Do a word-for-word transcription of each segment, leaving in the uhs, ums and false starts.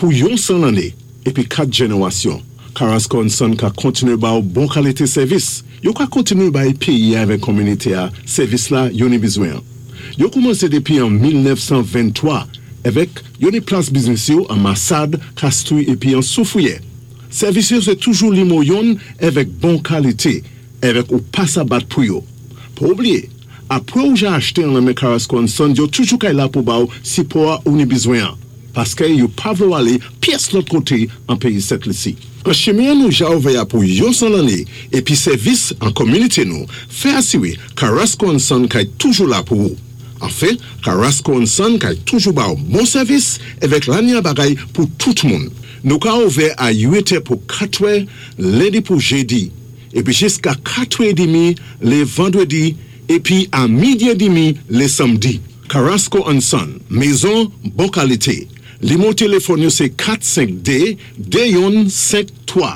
Pour yon cent l'année, et puis quatre générations, Carrasco and Son ka continue ba ou bon qualité service. Yo ka continue ba payer avec communauté a service là yon besoin. Yo commencé depuis en dix-neuf cent vingt-trois avec yon place business yo en Massad, Castouille et puis en Soufouye. Service yo c'est toujours limoyon avec bon qualité, avec ou pas à battre pour yo. Pour oublier, après ou j'ai acheté un lame Carrasco and Son, yo toujours kay là pour ba ou si pour ou ni besoin. Parce que yo pas vouloir aller pièce l'autre côté en pays cette ici. En chemin nous j'ai ouvert pour yon son l'année et puis service en communauté nous fait assurer Carrasco and Son kay toujours là pour vous. En fait, Carrasco and Son kay toujours ba bon service avec l'année bagay pour tout le monde. Nous ka ouvert à huit heures pour quatre heures lundi pour jeudi et puis jusqu'à quatre heures trente les vendredis et puis à midi et demi les samedis. Carrasco and Son, maison bon qualité. Le mon téléphone c'est quatre cinq D deux cinq trois.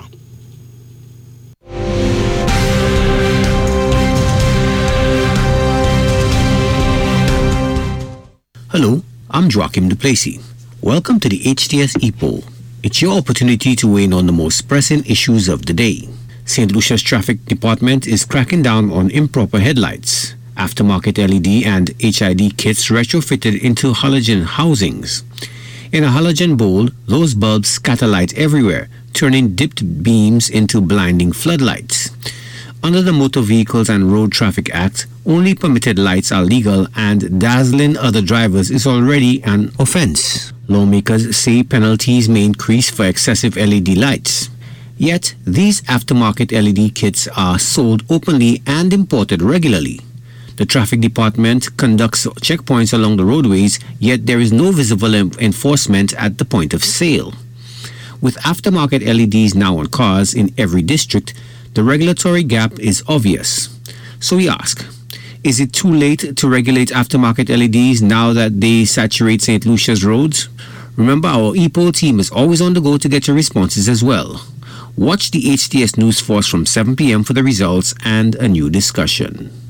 Hello, I'm Joachim Duplessis. Welcome to the H T S E-Poll. It's your opportunity to weigh in on the most pressing issues of the day. Saint Lucia's Traffic Department is cracking down on improper headlights, aftermarket L E D and H I D kits retrofitted into halogen housings. In a halogen bowl, those bulbs scatter light everywhere, turning dipped beams into blinding floodlights. Under the Motor Vehicles and Road Traffic Act, only permitted lights are legal and dazzling other drivers is already an offense. Lawmakers say penalties may increase for excessive L E D lights. Yet, these aftermarket L E D kits are sold openly and imported regularly. The Traffic Department conducts checkpoints along the roadways, yet there is no visible enforcement at the point of sale. With aftermarket L E Ds now on cars in every district, the regulatory gap is obvious. So we ask, is it too late to regulate aftermarket L E Ds now that they saturate Saint Lucia's roads? Remember, our E-Poll team is always on the go to get your responses as well. Watch the H T S News Force from seven p.m. for the results and a new discussion.